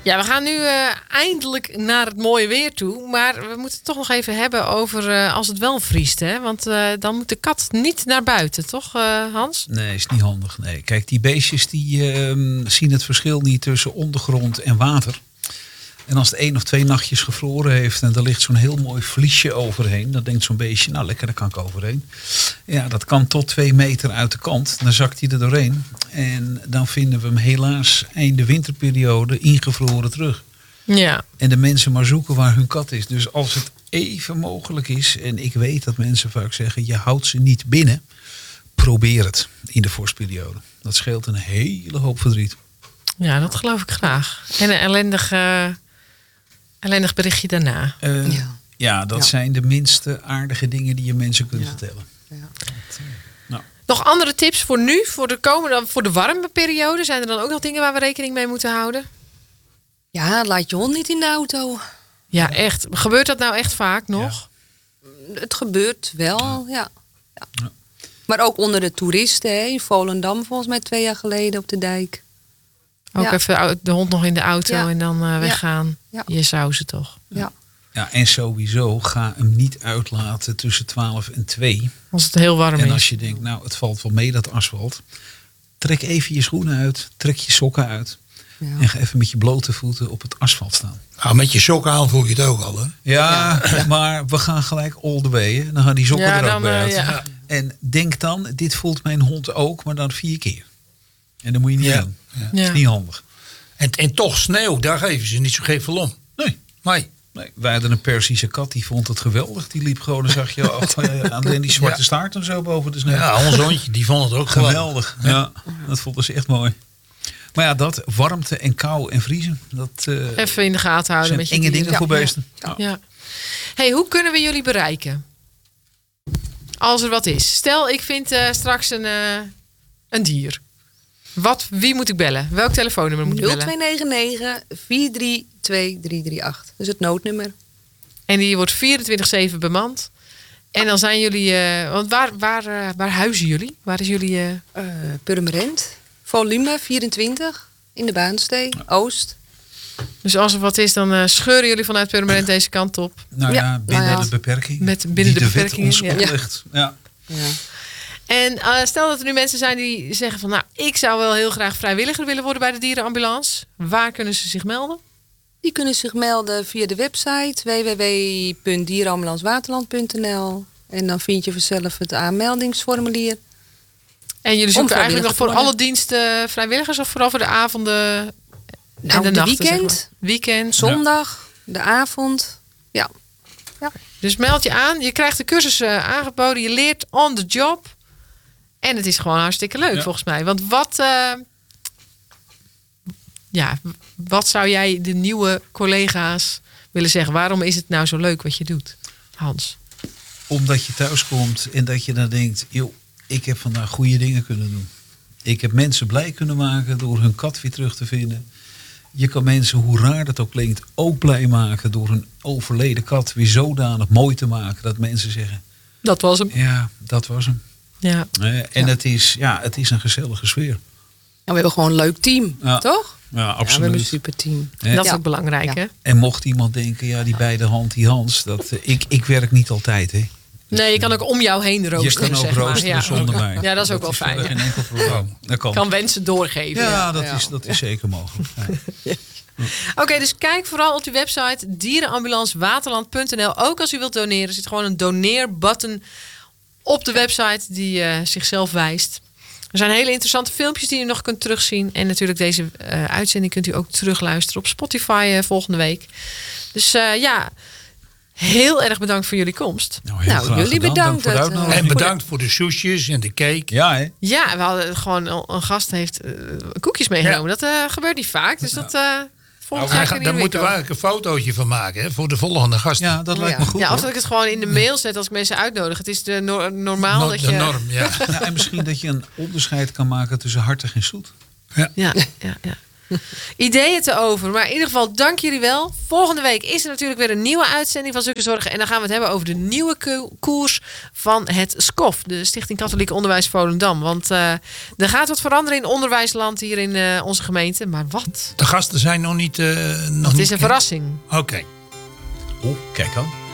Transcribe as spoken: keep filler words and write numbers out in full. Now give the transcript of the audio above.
Ja, we gaan nu uh, eindelijk naar het mooie weer toe. Maar we moeten het toch nog even hebben over uh, als het wel vriest. Hè? Want uh, dan moet de kat niet naar buiten, toch uh, Hans? Nee, is niet handig. Nee. Kijk, die beestjes die uh, zien het verschil niet tussen ondergrond en water. En als het één of twee nachtjes gevroren heeft en er ligt zo'n heel mooi vliesje overheen. Dan denkt zo'n beestje, nou lekker, daar kan ik overheen. Ja, dat kan tot twee meter uit de kant. Dan zakt hij er doorheen. En dan vinden we hem helaas einde winterperiode ingevroren terug. Ja. En de mensen maar zoeken waar hun kat is. Dus als het even mogelijk is, en ik weet dat mensen vaak zeggen, je houdt ze niet binnen. Probeer het in de vorstperiode. Dat scheelt een hele hoop verdriet. Ja, dat geloof ik graag. En een ellendig... Uh... Ellendig berichtje daarna. Uh, ja. ja, dat ja. zijn de minste aardige dingen die je mensen kunt ja. vertellen. Ja. Nou. Nog andere tips voor nu, voor de komende, voor de warme periode? Zijn er dan ook nog dingen waar we rekening mee moeten houden? Ja, laat je hond niet in de auto. Ja, echt. Gebeurt dat nou echt vaak nog? Ja. Het gebeurt wel, ja. Ja. ja. ja. Maar ook onder de toeristen, hè, in Volendam volgens mij twee jaar geleden op de dijk. Ook ja. even de hond nog in de auto ja. en dan uh, weggaan. Ja. Je zou ze toch. Ja. Ja, en sowieso ga hem niet uitlaten tussen twaalf en twee. Als het heel warm is. En als je denkt, nou het valt wel mee dat asfalt. Trek even je schoenen uit. Trek je sokken uit. Ja. En ga even met je blote voeten op het asfalt staan. Nou, met je sokken aan voel je het ook al, hè? Ja, ja. maar we gaan gelijk all the way. Hè. Dan gaan die sokken ja, er ook dan, bij uit. Uh, ja. En denk dan, dit voelt mijn hond ook, maar dan vier keer. En dan moet je niet ja. doen. Ja. Ja. Dat is niet handig. En, en toch sneeuw, daar geven ze niet zo geen veel om. Nee. Nee. nee. Wij hadden een Persische kat, die vond het geweldig. Die liep gewoon, dan zag je al, alleen die zwarte ja. staart en zo boven de sneeuw. Ja, ons hondje, die vond het ook geweldig. Ja. ja, dat vonden ze echt mooi. Maar ja, dat, warmte en kou en vriezen. Dat, uh, even in de gaten houden. Met je enge dingen ja. voor beesten. Ja. Ja. Ja. Hey, hoe kunnen we jullie bereiken? Als er wat is. Stel, ik vind uh, straks een, uh, een dier. Wat, wie moet ik bellen? Welk telefoonnummer moet ik bellen? nul twee negen negen vier drie twee drie drie acht. Dat is het noodnummer. En die wordt vierentwintig zeven bemand. En dan zijn jullie... Uh, want waar, waar, uh, waar huizen jullie? Waar is jullie... Uh... Uh, Purmerend. Volume vierentwintig. In de Baanstee. Oost. Dus als er wat is, dan uh, scheuren jullie vanuit Purmerend deze kant op. Nou ja, ja binnen nou ja. de beperking. Met, binnen die de, de beperkingen. Wet ons oplegt. Ja. Ja. ja. En uh, stel dat er nu mensen zijn die zeggen van... nou, ik zou wel heel graag vrijwilliger willen worden bij de dierenambulance. Waar kunnen ze zich melden? Die kunnen zich melden via de website w w w punt dierenambulancewaterland punt n l. En dan vind je vanzelf het aanmeldingsformulier. En jullie zoeken eigenlijk nog voor alle diensten vrijwilligers... of vooral voor de avonden nou, en de, de nachten? Weekend, zeg maar. Weekend. Zondag, ja. De avond. Ja. ja. Dus meld je aan. Je krijgt de cursus uh, aangeboden. Je leert on the job. En het is gewoon hartstikke leuk ja. volgens mij. Want wat, uh, ja, wat zou jij de nieuwe collega's willen zeggen? Waarom is het nou zo leuk wat je doet, Hans? Omdat je thuis komt en dat je dan denkt... joh, ik heb vandaag goede dingen kunnen doen. Ik heb mensen blij kunnen maken door hun kat weer terug te vinden. Je kan mensen, hoe raar dat ook klinkt, ook blij maken... door een overleden kat weer zodanig mooi te maken... dat mensen zeggen... dat was hem. Ja, dat was hem. Ja. Uh, en ja. Het, is, ja, het is een gezellige sfeer. En we hebben gewoon een leuk team, ja. toch? Ja, absoluut. Ja, we hebben een super team. Ja. Dat is ja. ook belangrijk, ja. hè? En mocht iemand denken, ja, die bij de hand, die Hans... Dat, uh, ik, ik werk niet altijd, hè. Dus, nee, je kan ook om jou heen roosteren. Je kan ook zeg roosteren maar. zonder ja. mij. Ja, dat is ook dat wel is fijn. Geen enkel probleem. Dat kan. kan wensen doorgeven. Ja, ja. dat, ja. Is, dat is zeker mogelijk. Ja. Ja. Oké, okay, dus kijk vooral op die website dierenambulancewaterland punt n l. Ook als u wilt doneren, er zit gewoon een doneerbutton op de website die uh, zichzelf wijst. Er zijn hele interessante filmpjes die u nog kunt terugzien. En natuurlijk deze uh, uitzending kunt u ook terugluisteren op Spotify uh, volgende week. Dus uh, ja, heel erg bedankt voor jullie komst. Nou, heel nou jullie bedankt. Het, uh, en bedankt voor de soesjes en de cake. Ja, hè? Ja, we hadden gewoon een gast heeft uh, koekjes meegenomen. Ja. Dat uh, gebeurt niet vaak. Dus ja. dat... Uh, Nou, gaan, daar moeten we eigenlijk een fotootje van maken hè, voor de volgende gasten. Ja, dat lijkt ja. me goed. Ja, of dat ik het gewoon in de mail zet als ik mensen uitnodig. Het is de no- normaal no- dat de je... norm, ja. Ja, en misschien dat je een onderscheid kan maken tussen hartig en zoet. Ja, ja, ja, ja. ideeën te over. Maar in ieder geval, dank jullie wel. Volgende week is er natuurlijk weer een nieuwe uitzending van Zukke Zorgen. En dan gaan we het hebben over de nieuwe ko- koers van het S C O F. De Stichting Katholiek Onderwijs Volendam. Want uh, er gaat wat veranderen in onderwijsland hier in uh, onze gemeente. Maar wat? De gasten zijn nog niet... Uh, nog het niet is een verrassing. Oké. Okay. Oh, kijk dan.